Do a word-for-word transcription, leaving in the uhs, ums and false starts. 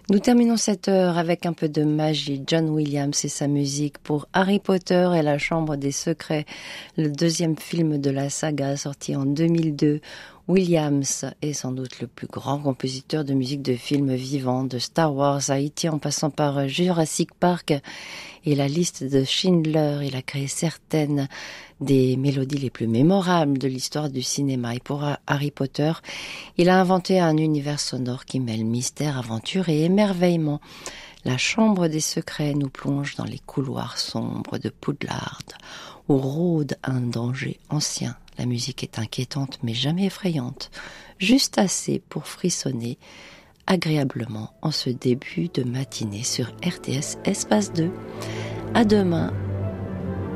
Nous terminons cette heure avec un peu de magie. John Williams et sa musique pour Harry Potter et la Chambre des Secrets, le deuxième film de la saga sorti en deux mille deux. Williams est sans doute le plus grand compositeur de musique de films vivants, de Star Wars à E T en passant par Jurassic Park et la liste de Schindler. Il a créé certaines des mélodies les plus mémorables de l'histoire du cinéma. Et pour Harry Potter, il a inventé un univers sonore qui mêle mystère, aventure et émerveillement. La Chambre des Secrets nous plonge dans les couloirs sombres de Poudlard, où rôde un danger ancien. La musique est inquiétante mais jamais effrayante, juste assez pour frissonner agréablement en ce début de matinée sur R T S Espace deux. À demain